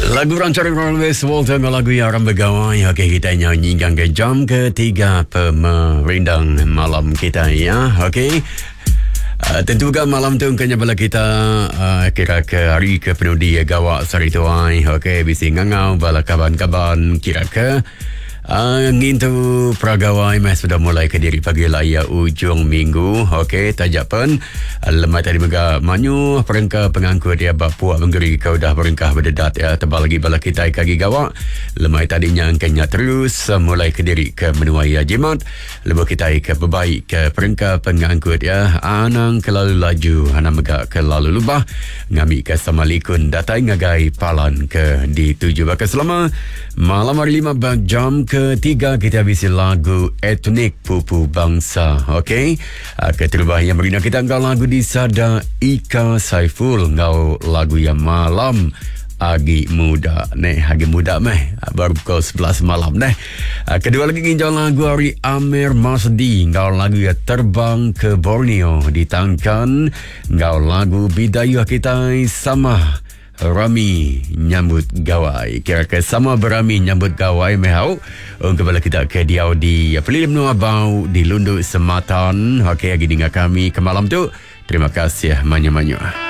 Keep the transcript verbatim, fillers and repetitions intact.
Lagu rancangan Rolls Walter dengan lagu yang orang bergawai. Okey, kita nyanyikan ke jam ketiga pemerindang malam kita ya. Okey. Uh, tentu kan malam tu kena bala kita uh, kira ke hari ke penuh dia gawak sari tuai. Okey, bisi ngangau bala kaban-kaban kira ke Uh, ngintu peragawai mas sudah mulai ke diri pagi laya ujung minggu. Okey, tajak pun uh, lemah tadi mega manyu perengka pengangkut dia bapuak menggeri kau dah berengkah berdedat ya tebal lagi bala kita kaki gawak lemah tadinya angkanya terus uh, mulai ke diri ke menuai jimat lebih kita ke berbaik ke perengka pengangkut ya anang kelalu laju anang mega ke lalu lubah ngami ke samalikun datai ngagai palan ke di tujuh bakal selama malam hari lima jam ke Ketiga kita habisi lagu etnik Pupu Bangsa. Okey, uh, keterubah yang berinak kita angkat lagu di Sada Ika Saiful ngau lagu yang malam agi muda neh agi muda meh baru pukul sebelas malam neh. Uh, kedua lagi nginjau lagu Ari Amir Masdi ngau lagu yang terbang ke Borneo ditangkan ngau lagu bidayuh kita sama Rami nyambut gawai. Kira-kira sama berami nyambut gawai mehau. Untuk kembali kita ke diau di Pelilim Nuabau di Lundu Sematan. Okey, lagi dengan kami ke malam tu. Terima kasih manyu-manyu.